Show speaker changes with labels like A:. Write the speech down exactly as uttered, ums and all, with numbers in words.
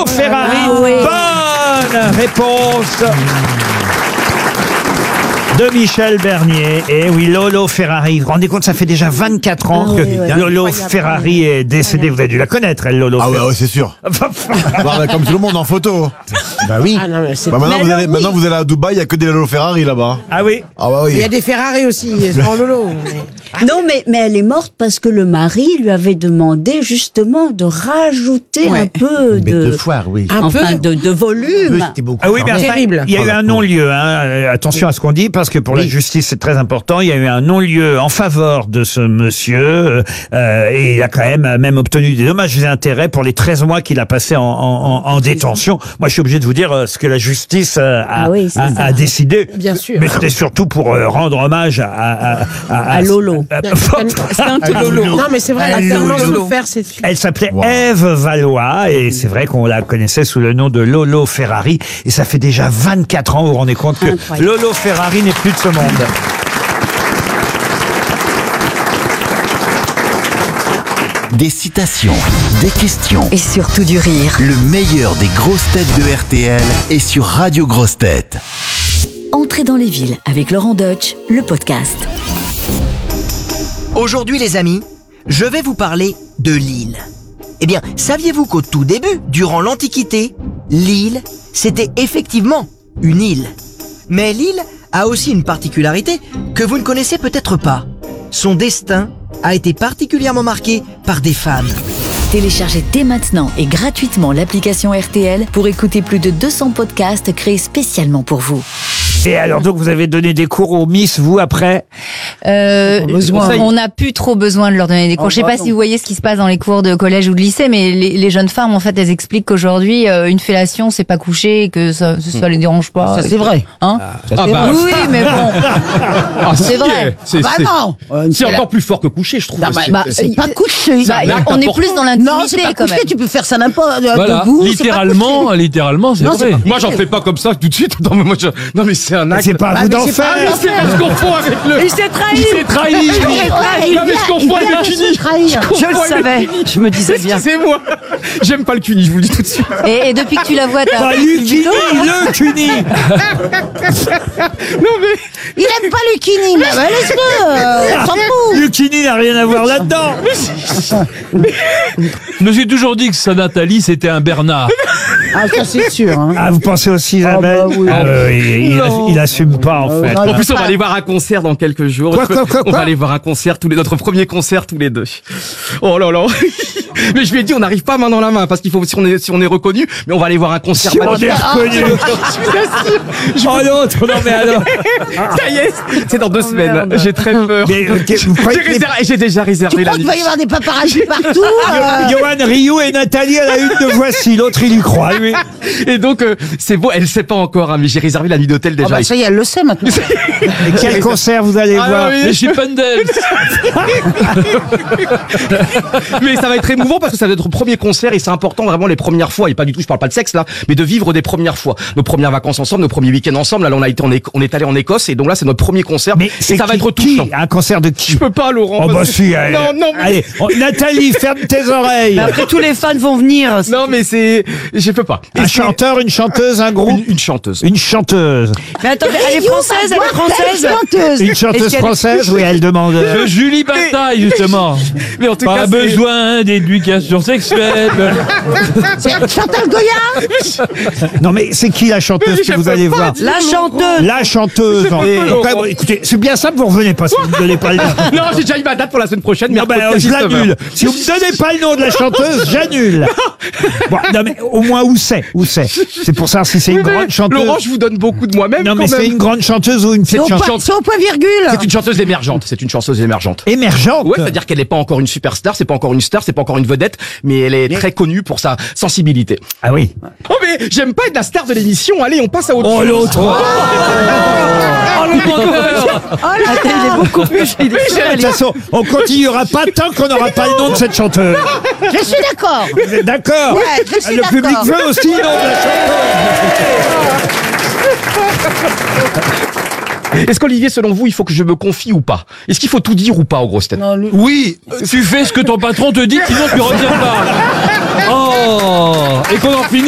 A: Lolo Ferrari.
B: Ah, oui.
A: Bonne réponse de Michel Bernier. Et oui, Lolo Ferrari. Vous vous rendez compte, ça fait déjà vingt-quatre ans
B: Ah,
A: que
B: oui, ouais.
A: Lolo Ferrari est décédé. Vous avez dû la connaître, elle, Lolo
C: Ah ouais,
A: Ferrari.
C: ouais, c'est sûr. Bah, comme tout le monde en photo.
D: Bah oui.
B: Ah non, mais c'est
C: Bah, maintenant,
B: Mais
C: vous
B: alors,
C: allez,
B: oui.
C: maintenant vous allez à Dubaï, il n'y a que des Lolo Ferrari là-bas.
A: Ah oui.
C: Ah bah
D: Il y
C: oui.
D: a des Ferrari aussi, sans Lolo. mais-
B: Non, mais, mais elle est morte parce que le mari lui avait demandé justement de rajouter
D: Ouais.
B: un peu
E: Mais
B: de,
E: deux fois, oui.
D: Un
B: enfin,
D: peu.
B: de, de volume.
E: C'était beaucoup.
A: Ah oui, mais enfin,
D: Terrible.
A: il y a eu un non-lieu. Hein. Euh, Attention à ce qu'on dit, parce que pour la justice, c'est très important. Il y a eu un non-lieu en faveur de ce monsieur, euh, et il a quand même même obtenu des dommages et intérêts pour les treize mois qu'il a passé en, en, en détention. Moi, je suis obligé de vous dire euh, ce que la justice euh, a,
B: Ah oui, c'est
A: a,
B: ça.
A: a décidé.
D: Bien sûr.
A: Mais c'était surtout pour euh, rendre hommage à, à, à,
B: À Lolo.
D: C'est un tout Lolo. Non, mais c'est vrai, elle a tellement
A: Lolo.
D: souffert cette fille.
A: Elle s'appelait
C: Wow.
A: Ève Valois, et c'est vrai qu'on la connaissait sous le nom de Lolo Ferrari. Et ça fait déjà vingt-quatre ans, vous vous rendez compte que
B: Incroyable.
A: Lolo Ferrari n'est plus de ce monde.
E: Des citations, des questions.
F: Et surtout du rire.
E: Le meilleur des grosses têtes de R T L est sur Radio Grosses Têtes.
F: Entrez dans les villes avec Laurent Deutsch, le podcast.
G: Aujourd'hui les amis, je vais vous parler de l'île. Eh bien, saviez-vous qu'au tout début, durant l'Antiquité, l'île, c'était effectivement une île. Mais l'île a aussi une particularité que vous ne connaissez peut-être pas. Son destin a été particulièrement marqué par des femmes.
F: Téléchargez dès maintenant et gratuitement l'application R T L pour écouter plus de deux cents podcasts créés spécialement pour vous.
A: Et alors, donc, vous avez donné des cours aux Miss, vous, après?
H: Euh,
D: besoin.
H: on n'a plus trop besoin de leur donner des cours.
D: Oh,
H: Je sais
D: bah
H: pas
D: non.
H: si vous voyez ce qui se passe dans les cours de collège ou de lycée, mais les, les jeunes femmes, en fait, elles expliquent qu'aujourd'hui, euh, une fellation, c'est pas coucher, et que ça, ça les dérange pas.
D: Ça, c'est vrai.
H: Hein
I: Ah bah,
H: Oui, mais bon.
I: ah,
H: c'est
I: si,
H: vrai.
I: C'est
D: Bah
I: c'est-
D: non. Euh,
I: c'est
D: c'est
I: encore plus fort que coucher, je trouve.
D: la- bah,
I: C'est-
D: bah,
I: c'est-
D: c'est pas couché.
H: Bah,
I: un acte
H: on est
I: important.
H: plus dans
D: Non, c'est
H: l'intimité
D: pas
H: quand
D: couché.
H: même.
D: Tu peux faire ça n'importe
I: Voilà,
D: debout.
I: littéralement, littéralement, c'est
D: Non, c'est
I: vrai.
D: pas
I: Moi, j'en fais pas comme ça tout de suite. Non, mais moi, je... non, mais c'est un acte.
A: C'est pas à
D: Bah,
A: vous
D: mais
A: d'en
D: c'est pas
A: faire.
D: à vous d'en faire.
I: Je confonds avec le.
D: Il s'est trahi.
I: Il s'est trahi.
D: Il s'est trahi.
I: Non, mais je confonds avec le cuni.
D: trahir.
I: Je le savais.
D: Je me disais bien.
I: Excusez-moi. J'aime pas le cuni, je vous le dis tout de suite.
H: Et, et depuis que tu la vois, t'as
A: Bah,
H: appris
A: Lucini,
H: du judo.
A: le cuni.
I: Non, mais.
D: Il aime pas Lucini, mais bah, laisse-le. euh, On s'en fout.
A: Lucini n'a rien à voir là-dedans.
I: Je me suis toujours dit que sa Nathalie, c'était un Bernard.
D: Ah, ça c'est sûr. Hein.
A: Ah, vous pensez aussi, Isabelle?
D: Ah, bah oui.
A: Ah, euh, il, il,
D: Non.
A: il assume pas, en
D: Euh,
A: fait.
D: non,
I: En plus, on va aller voir un concert dans quelques jours.
A: Quoi, quoi, quoi,
I: on
A: quoi
I: va aller voir un concert tous les, notre premier concert tous les deux. Oh là là. Mais je lui ai dit, on n'arrive pas main dans la main parce qu'il faut, si on est, si on est reconnu, mais on va aller voir un concert.
A: Si on
I: magnifique.
A: est reconnu. Oh l'autre, non mais alors.
I: Ça y est, c'est dans deux semaines. J'ai très peur.
A: Mais, ok, vous croyez
I: J'ai
A: que les-
I: réservé- j'ai déjà
D: Tu
I: réservé la
D: crois qu'il
I: nuit.
D: va y avoir des paparazzis partout euh,
A: Johan Rioux et Nathalie à la une de Voici. L'autre, il y croit, lui.
I: Et donc, euh, c'est beau, elle sait pas encore, hein, mais j'ai réservé la nuit d'hôtel
D: Ah
I: déjà.
D: bah ça y est, elle le sait maintenant.
A: Et quel concert vous allez
I: Ah
A: voir?
I: oui.
J: Mais chez Pendel.
I: Mais ça va être émouvant parce que ça va être notre premier concert et c'est important vraiment les premières fois, et pas du tout, je parle pas de sexe là, mais de vivre des premières fois. Nos premières vacances ensemble, nos premiers week-ends ensemble. Là, on a été en Éco- on est allé en Écosse et donc là, c'est notre premier concert.
A: Mais
I: et
A: c'est
I: ça va
A: qui-
I: être
A: qui
I: touchant.
A: Un concert de qui?
I: Je peux pas, Laurent.
A: Oh bah
I: parce que-
A: si, allez.
I: Non, non, mais...
A: Allez, oh, Nathalie, ferme tes oreilles.
D: Après, tous les fans vont venir.
I: Non, mais c'est, je peux pas.
A: Un
I: Et c'est-
A: chanteur, une chanteuse, un groupe?
I: une, une chanteuse.
A: Une chanteuse.
D: Mais attendez, elle est française, elle est française. Chanteuse.
A: Une chanteuse
D: Est-ce qu'elle est-
A: française? Oui, elle demande.
J: De Julie Bataille, justement.
I: Mais en tout
J: Pas
I: cas, c'est-
J: besoin d'éducation sexuelle.
D: C'est Chantal Goya.
A: Non mais c'est qui la chanteuse
I: Mais
A: que
I: je
A: vous
I: peux
A: allez
I: pas
A: voir?
I: dire.
D: La chanteuse.
A: La chanteuse.
I: peux
A: Et-
I: pas,
A: donc,
I: Laurent.
A: bon, écoutez, c'est bien simple, vous revenez pas si vous ne me donnez pas le nom.
I: Non, j'ai déjà eu ma date pour la semaine prochaine.
A: Non, ben,
I: mercredi
A: je
I: à dix-neuf heures.
A: l'annule. Si vous me donnez pas le nom de la chanteuse, j'annule. Bon, non, mais au moins où c'est, où c'est. C'est pour savoir si c'est une
I: Oui, mais
A: grande chanteuse.
I: Laurent, je vous donne beaucoup de moi-même.
A: Non, mais
I: quand
A: c'est
I: même.
A: une grande chanteuse ou une
D: C'est
A: petite
D: au, point-
A: chanteuse
D: c'est au point virgule.
I: C'est une chanteuse émergente. C'est une chanteuse émergente.
A: émergente.
I: Ouais, c'est-à-dire qu'elle n'est pas encore une superstar, c'est pas encore une star, c'est pas encore une vedette, mais elle est très connue pour sa sensibilité.
A: Ah oui.
I: Oh mais j'aime pas être la star de l'émission. Allez, on passe à autre
A: Oh
I: chose.
A: l'autre.
J: Oh le menteur.
D: Oh là, il est beaucoup plus. il est-
A: De toute façon, on continuera pas tant qu'on n'aura pas le nom de cette chanteuse.
D: Je suis d'accord.
A: Vous êtes d'accord?
D: Ouais, je suis
A: Le
D: d'accord.
A: public veut aussi le nom de la chanteuse.
I: Est-ce qu'Olivier, selon vous, il faut que je me confie ou pas? Est-ce qu'il faut tout dire ou pas aux grosses têtes?
J: Oui, tu fais ce que ton patron te dit, sinon tu reviens pas. Oh, et qu'on en finisse.